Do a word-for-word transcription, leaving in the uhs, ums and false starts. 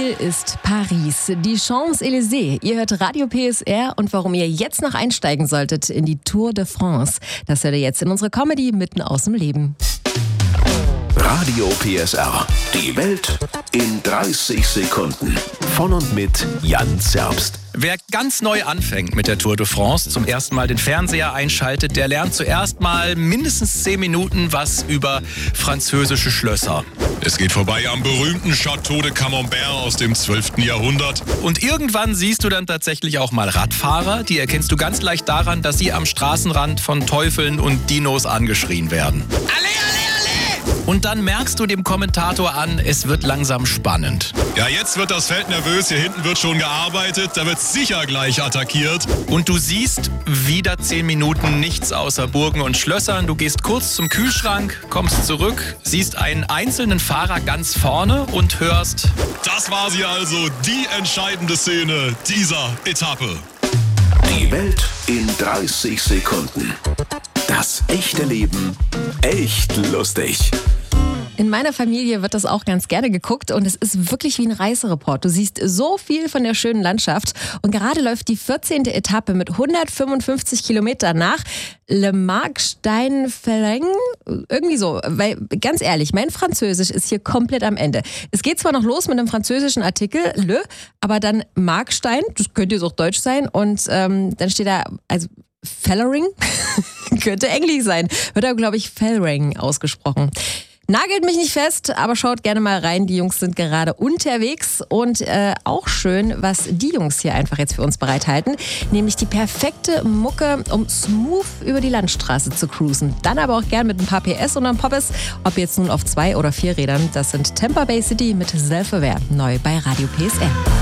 Ziel ist Paris, die Champs-Élysées. Ihr hört Radio P S R und warum ihr jetzt noch einsteigen solltet in die Tour de France. Das hört ihr jetzt in unserer Comedy mitten aus dem Leben. Radio P S R. Die Welt in dreißig Sekunden. Von und mit Jan Zerbst. Wer ganz neu anfängt mit der Tour de France, zum ersten Mal den Fernseher einschaltet, der lernt zuerst mal mindestens zehn Minuten was über französische Schlösser. Es geht vorbei am berühmten Château de Camembert aus dem zwölften Jahrhundert. Und irgendwann siehst du dann tatsächlich auch mal Radfahrer. Die erkennst du ganz leicht daran, dass sie am Straßenrand von Teufeln und Dinos angeschrien werden. Alle, alle, alle! Und dann merkst du dem Kommentator an, es wird langsam spannend. Ja, jetzt wird das Feld nervös, hier hinten wird schon gearbeitet, da wird sicher gleich attackiert. Und du siehst wieder zehn Minuten nichts außer Burgen und Schlössern. Du gehst kurz zum Kühlschrank, kommst zurück, siehst einen einzelnen Fahrer ganz vorne und hörst: Das war sie also, die entscheidende Szene dieser Etappe. Die Welt in dreißig Sekunden. Das echte Leben echt lustig. In meiner Familie wird das auch ganz gerne geguckt und es ist wirklich wie ein Reisereport. Du siehst so viel von der schönen Landschaft und gerade läuft die vierzehnte Etappe mit hundertfünfundfünfzig Kilometern nach Le Marc-Stein-Ferreng. Irgendwie so, weil ganz ehrlich, mein Französisch ist hier komplett am Ende. Es geht zwar noch los mit einem französischen Artikel, Le, aber dann Markstein, das könnte jetzt auch Deutsch sein und ähm, dann steht da, also Fellering, könnte Englisch sein, wird aber glaube ich Fellring ausgesprochen. Nagelt mich nicht fest, aber schaut gerne mal rein. Die Jungs sind gerade unterwegs und äh, auch schön, was die Jungs hier einfach jetzt für uns bereithalten. Nämlich die perfekte Mucke, um smooth über die Landstraße zu cruisen. Dann aber auch gern mit ein paar P S und einem Poppes. Ob jetzt nun auf zwei oder vier Rädern, das sind Tampa Bay City mit Self-Aware. Neu bei Radio P S R.